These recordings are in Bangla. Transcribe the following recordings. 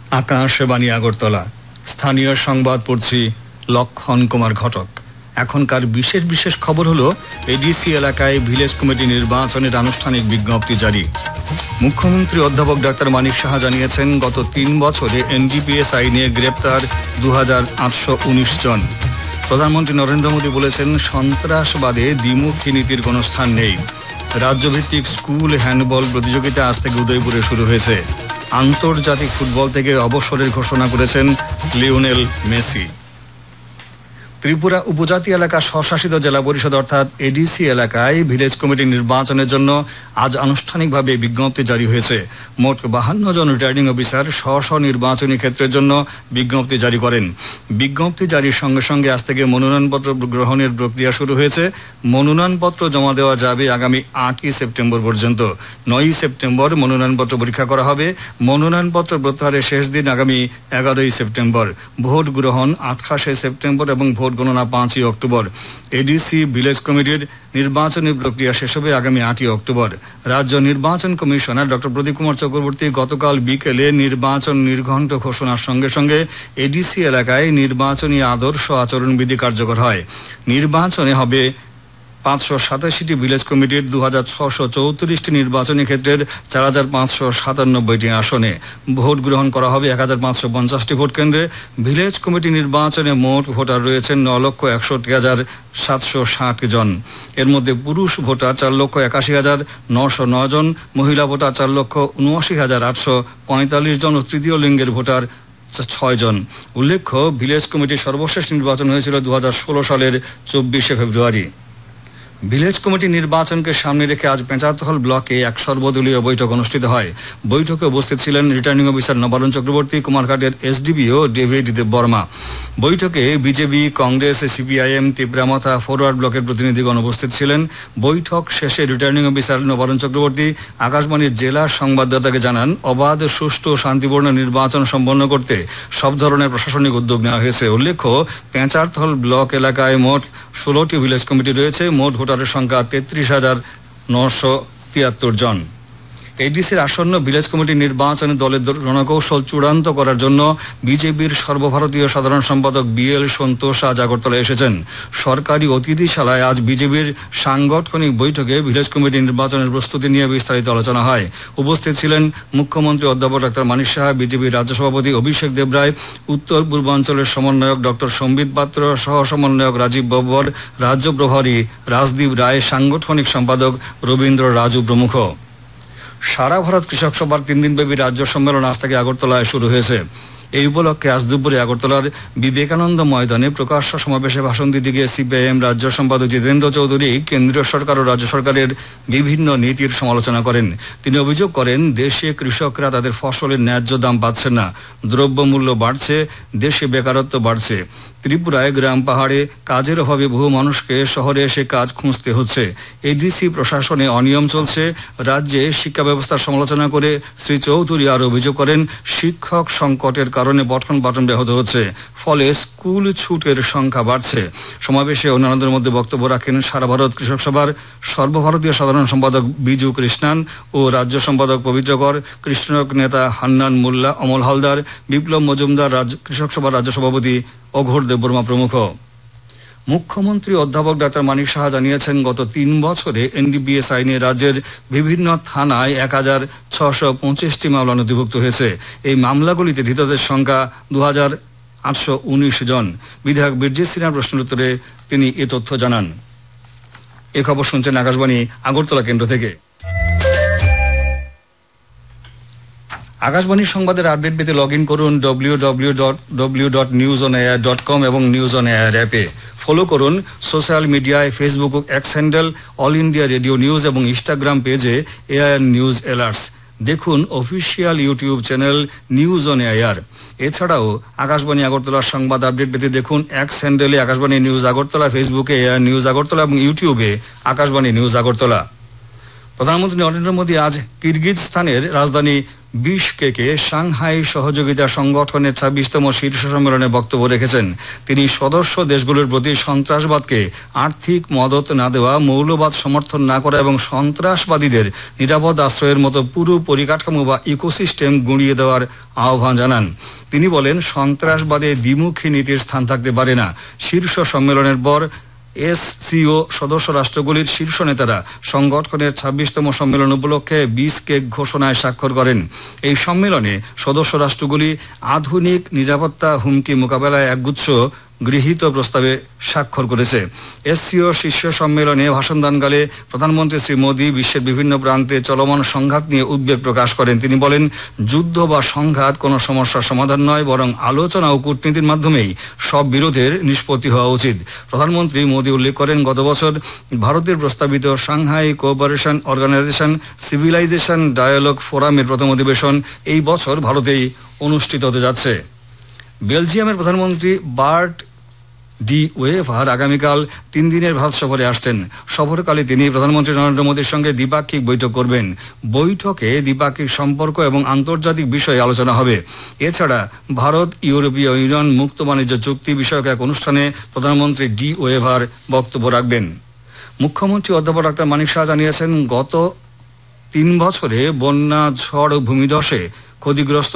আকাশবাণী আগরতলা। স্থানীয় সংবাদ পড়ছি লক্ষণ কুমার ঘটক। এখনকার বিশেষ বিশেষ খবর হলো এডিসি এলাকায় ভিলেজ কমিটি নির্বাচনের আনুষ্ঠানিক বিজ্ঞপ্তি জারি। মুখ্যমন্ত্রী অধ্যাপক ডাক্তার মানিক সাহা জানিয়েছেন, গত 3 বছরে এনডিপিএস আইনে গ্রেপ্তার 2819 জন। প্রধানমন্ত্রী নরেন্দ্র মোদী বলেছেন, সন্ত্রাসবাদে দ্বিমুখী নীতির কোনো স্থান নেই। রাজ্যভিত্তিক স্কুল হ্যান্ডবল প্রতিযোগিতা আজ থেকে উদয়পুরে শুরু হয়েছে। আন্তর্জাতিক ফুটবল থেকে অবসরের ঘোষণা করেছেন লিওনেল মেসি। ত্রিপুরা উপজাতি এলাকা স্বশাসিত জেলা পরিষদ অর্থাৎ এডিসি এলাকায় ভিলেজ কমিটি নির্বাচনের জন্য আজ আনুষ্ঠানিকভাবে বিজ্ঞপ্তি জারি হয়েছে। মোট 52 জন রিটার্নিং অফিসার স্ব নির্বাচনী ক্ষেত্রের জন্য বিজ্ঞপ্তি জারি করেন। বিজ্ঞপ্তি জারির সঙ্গে সঙ্গে আজ থেকে মনোনয়নপত্র গ্রহণের প্রক্রিয়া শুরু হয়েছে। মনোনয়নপত্র জমা দেওয়া যাবে আগামী 8ই সেপ্টেম্বর পর্যন্ত। 9ই সেপ্টেম্বর মনোনয়নপত্র পরীক্ষা করা হবে। মনোনয়নপত্র প্রত্যাহারের শেষ দিন আগামী 11ই সেপ্টেম্বর। ভোট গ্রহণ 28 সেপ্টেম্বর এবং ভোট গণনা 5ই অক্টোবর। এডিসি ভিলেজ কমিটির নির্বাচনী প্রক্রিয়া শেষ হবে আগামী 8ই অক্টোবর। রাজ্য নির্বাচন কমিশনার ডক্টর প্রদীপ কুমার চক্রবর্তী গতকাল বিকেলে নির্বাচন নির্ঘণ্ট ঘোষণার সঙ্গে সঙ্গে এডিসি এলাকায় নির্বাচনী আদর্শ আচরণবিধি কার্যকর হয়। নির্বাচনে হবে 587টি ভিলেজ কমিটির 2634টি নির্বাচনী ক্ষেত্রের 4597টি আসনে। ভোট গ্রহণ করা হবে 1550টি ভোট কেন্দ্রে। ভিলেজ কমিটি নির্বাচনে মোট ভোটার রয়েছেন 9,61,760 জন। এর মধ্যে পুরুষ ভোটার 4,81,909 জন, মহিলা ভোটার 4,79,845 জন ও তৃতীয় লিঙ্গের ভোটার 6 জন। উল্লেখ্য, ভিলেজ কমিটির সর্বশেষ নির্বাচন হয়েছিল 2016 সালের 24শে ফেব্রুয়ারি। ভিলেজ কমিটি নির্বাচনকে সামনে রেখে আজ পেঁচাতহল ব্লকে এক সর্বদলীয় বৈঠক অনুষ্ঠিত হয়। বৈঠকে উপস্থিত ছিলেন returning officer Nabarun Chakraborty, কুমারঘাটের SDPO David Debbarma. বৈঠকে বিজেপি, কংগ্রেস, সিপিআইএম, ত্রিপুরামাথা ফরওয়ার্ড ব্লকের প্রতিনিধিগণ উপস্থিত ছিলেন। বৈঠক শেষে রিটার্নিং অফিসার নবারুণ চক্রবর্তী আকাশবাণীর জেলা সংবাদদাতাকে জানান, অবাধ, সুষ্ঠু, শান্তিপূর্ণ নির্বাচন সম্পন্ন করতে সব ধরনের প্রশাসনিক উদ্যোগ নেওয়া হয়েছে। উল্লেখ্য, পেঁচাতহল ব্লক এলাকায় মোট 16টি ভিলেজ কমিটি রয়েছে। মোট ভোটারের সংখ্যা 33,973 জন। এডিসির আসন্ন ভিলেজ কমিটি নির্বাচনে দলের রণকৌশল চূড়ান্ত করার জন্য বিজেপির সর্বভারতীয় সাধারণ সম্পাদক বিএল সন্তোষ আজ আগরতলা এসেছেন। সরকারি অতিথিশালায় আজ বিজেপির সাংগঠনিক বৈঠকে ভিলেজ কমিটি নির্বাচনের প্রস্তুতি নিয়ে বিস্তারিত আলোচনা হয়। উপস্থিত ছিলেন মুখ্যমন্ত্রী অধ্যাপক ডাক্তার মানিক সাহা, বিজেপির রাজ্য সভাপতি অভিষেক দেবরায়, উত্তর পূর্বাঞ্চলের সমন্বয়ক ডক্টর সম্বিত পাত্র, সহ সমন্বয়ক রাজীব বব্বর, রাজ্য প্রভারী রাজদীপ রায়, সাংগঠনিক সম্পাদক রবীন্দ্র রাজু প্রমুখ। সারা ভারত কৃষক সভার 3 দিনব্যাপী রাজ্য সম্মেলন আজ থেকে আগরতলায় শুরু হয়েছে। এই উপলক্ষে আজ দুপুরে আগরতলার বিবেকানন্দ ময়দানে প্রকাশ্য সমাবেশে ভাষণ দিতে গিয়ে সিপিআইএম রাজ্য সম্পাদক জিতেন্দ্র চৌধুরী কেন্দ্রীয় সরকার ও রাজ্য সরকারের বিভিন্ন নীতির সমালোচনা করেন। তিনি অভিযোগ করেন, দেশে কৃষকরা তাদের ফসলের ন্যায্য দাম পাচ্ছেন না, দ্রব্যমূল্য বাড়ছে, দেশে বেকারত্ব বাড়ছে। ত্রিপুরায় গ্রাম পাহাড়ে কাজের অভাবে বহু মানুষকে শহরে এসে কাজ খুঁজতে হচ্ছে। এডিসি প্রশাসনে অনিয়ম চলছে। রাজ্যে শিক্ষা ব্যবস্থার সমালোচনা করে শ্রী চৌধুরী আরও অভিযোগ করেন, শিক্ষক সংকটের কারণে পঠন পাঠন ব্যাহত হচ্ছে, ফলে স্কুল ছুটের সংখ্যা বাড়ছে। সমাবেশে অন্যান্যদের মধ্যে বক্তব্য রাখেন সারা ভারত কৃষক সভার সর্বভারতীয় সাধারণ সম্পাদক বিজু কৃষ্ণান ও রাজ্য সম্পাদক পবিত্রকর, কৃষ্ণক নেতা হান্নান মোল্লা, অমল হালদার, বিপ্লব মজুমদার, কৃষক সভার রাজ্য সভাপতি অঘোর দেববর্মা প্রমুখ। মুখ্যমন্ত্রী অধ্যাপক ডাক্তার মানিক সাহা জানিয়েছেন, গত 3 বছরে এনডিপিএস আইনে রাজ্যের বিভিন্ন থানায় 1625টি মামলা নথিভুক্ত হয়েছে। এই মামলাগুলিতে ধৃতদের সংখ্যা 2819 জন। বিধায়ক বীরজিৎ সিনহার প্রশ্নের উত্তরে তিনি এ তথ্য জানান। এ খবর শুনছেন আকাশবাণী আগরতলা কেন্দ্র থেকে। আকাশবাণীর সংবাদের আপডেট পেতে লগ ইন করুন www.newsonair.com এবং নিউজ অন এয়ার অ্যাপে। ফলো করুন সোশ্যাল মিডিয়ায় Facebook x handle all India radio news এবং ইনস্টাগ্রাম পেজে এআইআর নিউজ অ্যালার্টস। দেখুন official YouTube channel news on air. এছাড়াও আকাশবাণী আগরতলার সংবাদ আপডেট পেতে দেখুন এক্স হ্যান্ডেলে আকাশবাণী নিউজ আগরতলা, ফেসবুকে এআইআর নিউজ আগরতলা এবং ইউটিউবে আকাশবাণী নিউজ আগরতলা। প্রধানমন্ত্রী নরেন্দ্র মোদী আজ কিরগিজস্তানের রাজধানী বিশকেকে সাংহাই সহযোগিতা সংগঠনের ২৬তম শীর্ষ সম্মেলনে বক্তব্য রেখেছেন। তিনি সদস্য দেশগুলোর প্রতি সন্ত্রাসবাদকে আর্থিক মদত না দেওয়া, মৌলবাদ সমর্থন না করা এবং সন্ত্রাসবাদীদের নিরাপদ আশ্রয়ের মতো পুরো পরিকাঠামো বা ইকোসিস্টেম গুঁড়িয়ে দেওয়ার আহ্বান জানান। তিনি বলেন, সন্ত্রাসবাদে দ্বিমুখী নীতির স্থান থাকতে পারে না। শীর্ষ সম্মেলনের পর এসসিও সদস্য রাষ্ট্রগুলির শীর্ষ নেতারা সংগঠনের ২৬তম সম্মেলন উপলক্ষে বিশকেক ঘোষণায় স্বাক্ষর করেন। এই সম্মেলনে সদস্য রাষ্ট্রগুলি আধুনিক নিরাপত্তা হুমকি মোকাবেলায় একগুচ্ছ গৃহীত প্রস্তাবে স্বাক্ষর করেছে। এসসিও শীর্ষ সম্মেলনে ভাষণদানকালে প্রধানমন্ত্রী শ্রী মোদী বিশ্বের বিভিন্ন প্রান্তে চলমান সংঘাত নিয়ে উদ্বেগ প্রকাশ করেন। তিনি বলেন, যুদ্ধ বা সংঘাত কোনো সমস্যার সমাধান নয়, বরং আলোচনা ও কূটনীতির মাধ্যমেই সব বিরোধের নিষ্পত্তি হওয়া উচিত। প্রধানমন্ত্রী মোদী উল্লেখ করেন, গত বছর ভারতের প্রস্তাবিত Shanghai cooperation organisation civilisation dialogue ফোরামের প্রথম অধিবেশন এই বছর ভারতেই অনুষ্ঠিত হতে যাচ্ছে। বেলজিয়ামের প্রধানমন্ত্রী বার্ট ডি ওয়েভার আগামীকাল ৩ দিনের ভারত সফরে আসছেন। সফরকালে তিনি প্রধানমন্ত্রী নরেন্দ্র মোদীর সঙ্গে দ্বিপাক্ষিক বৈঠক করবেন। বৈঠকে দ্বিপাক্ষিক সম্পর্ক এবং আন্তর্জাতিক বিষয়ে আলোচনা হবে। এছাড়া ভারত ইউরোপীয় ইউনিয়ন মুক্ত বাণিজ্য চুক্তি বিষয়ক এক অনুষ্ঠানে প্রধানমন্ত্রী ডি ওয়েভার বক্তব্য রাখবেন। মুখ্যমন্ত্রী অধ্যাপক ডাক্তার মানিক সাহা জানিয়েছেন, গত ৩ বছরে বন্যা, ঝড় ও ভূমিধসে ক্ষতিগ্রস্ত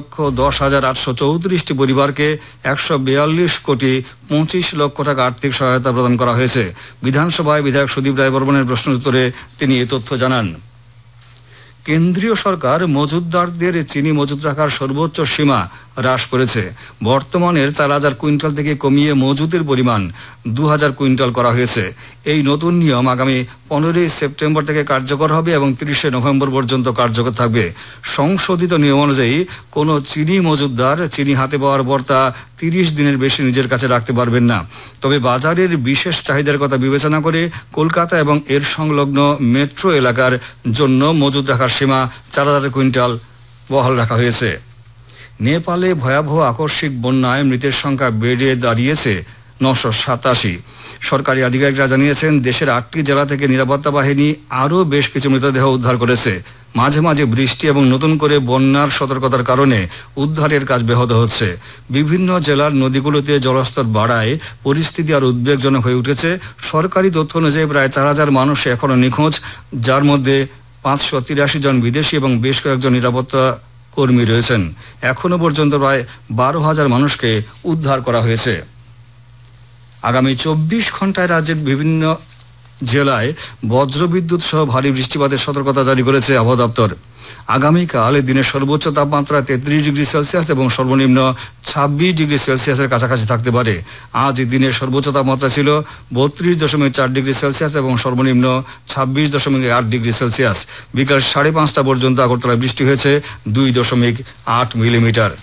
১,১০,৮৩৪টি পরিবারকে ১৪২ কোটি ২৫ লক্ষ টাকা আর্থিক সহায়তা প্রদান করা হয়েছে। বিধানসভায় বিধায়ক সুদীপ রায় বর্মনের প্রশ্নের উত্তরে তিনি এ তথ্য জানান। কেন্দ্রীয় সরকার মজুতদারদের চিনি মজুত রাখার সর্বোচ্চ সীমা হ্রাস করেছে। বর্তমানের ৪,০০০ কুইন্টাল থেকে কমিয়ে মজুতের পরিমাণ ২,০০০ কুইন্টাল করা হয়েছে। এই নতুন নিয়ম আগামী ১৫ই সেপ্টেম্বর থেকে কার্যকর হবে এবং ৩০শে নভেম্বর পর্যন্ত কার্যকর থাকবে। সংশোধিত নিয়ম অনুযায়ী কোনো চিনি মজুতদার চিনি হাতে পাওয়ার পর তা ৩০ দিনের বেশি নিজের কাছে রাখতে পারবেন না। তবে বাজারের বিশেষ চাহিদার কথা বিবেচনা করে কলকাতা এবং এর সংলগ্ন মেট্রো এলাকার জন্য মজুত রাখার সীমা ৪,০০০ কুইন্টাল বহাল রাখা হয়েছে। নেপালে ভয়াবহ আকস্মিক বন্যায় মৃতের সংখ্যা বেড়ে দাঁড়িয়েছে ৯৮৭। সরকারি আধিকারিকরা জানিয়েছেন, দেশের ৮টি জেলা থেকে নিরাপত্তা বাহিনী আরও বেশ কিছু মৃতদেহ উদ্ধার করেছে। মাঝে মাঝে বৃষ্টি এবং নতুন করে বন্যার সতর্কতার কারণে উদ্ধারের কাজ ব্যাহত হচ্ছে। বিভিন্ন জেলার নদীগুলোতে জলস্তর বাড়ায় পরিস্থিতি আর উদ্বেগজনক হয়ে উঠেছে। সরকারি তথ্য অনুযায়ী প্রায় ৪,০০০ মানুষ এখনো নিখোঁজ, যার মধ্যে ৫৮৩ জন বিদেশি এবং বেশ কয়েকজন নিরাপত্তা কর্মী রয়েছেন। এখনো পর্যন্ত প্রায় ১২,০০০ মানুষকে উদ্ধার করা হয়েছে। আগামী ২৪ ঘন্টায় রাজ্যের বিভিন্ন জেলায় বজ্রবিদ্যুৎ সহ ভারী বৃষ্টিপাতের সতর্কতা জারি করেছে আবহাওয়া দপ্তর। আগামীকাল দিনের সর্বোচ্চ তাপমাত্রা ৩৩ ডিগ্রি সেলসিয়াস এবং সর্বনিম্ন ২৬ ডিগ্রি সেলসিয়াসের কাছাকাছি থাকতে পারে। আজ দিনের সর্বোচ্চ তাপমাত্রা ছিল ৩২.৪ ডিগ্রি সেলসিয়াস এবং সর্বনিম্ন ২৬.৮ ডিগ্রি সেলসিয়াস। বিকাল ৫:৩০ পর্যন্ত আগরতলায় বৃষ্টি হয়েছে ২.৮ মিলিমিটার।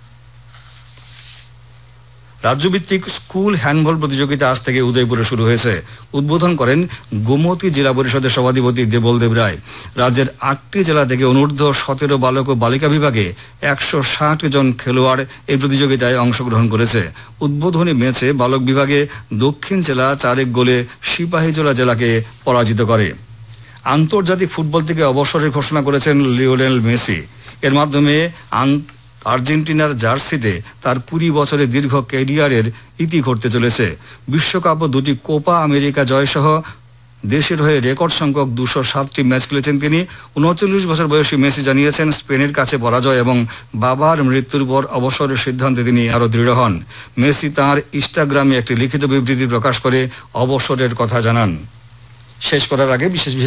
রাজ্যভিত্তিক স্কুল হ্যান্ডবল প্রতিযোগিতা আজ থেকে উদয়পুরে শুরু হয়েছে। উদ্বোধন করেন গোমতী জেলা পরিষদের সভাধিপতি দেবলদেব রায়। রাজ্যের ৮টি জেলা থেকে অনূর্ধ্ব ১৭ বালক ও বালিকা বিভাগে ১৬০ জন খেলোয়াড় এই প্রতিযোগিতায় অংশগ্রহণ করেছে। উদ্বোধনী ম্যাচে বালক বিভাগে দক্ষিণ জেলা ৪-১ গোলে সিপাহীজলা জেলাকে পরাজিত করে। আন্তর্জাতিক ফুটবল থেকে অবসরের ঘোষণা করেছেন লিওনেল মেসি। এর মাধ্যমে আর্জেন্টিনার জার্সিতে তার ২০ বছরের দীর্ঘ ক্যারিয়ারের ইতি ঘটতে চলেছে। বিশ্বকাপ ও ২টি কোপা আমেরিকা জয়সহ দেশের হয়ে রেকর্ড সংখ্যক ২০৭টি ম্যাচ খেলেছেন তিনি। ৩৯ বছর বয়সী মেসি জানিয়েছেন, স্পেনের কাছে পরাজয় এবং বাবার মৃত্যুর পর অবসরের সিদ্ধান্তে তিনি আরও দৃঢ় হন। মেসি তাঁর ইনস্টাগ্রামে একটি লিখিত বিবৃতি প্রকাশ করে অবসরের কথা জানান। শেষ করার আগে বিশেষ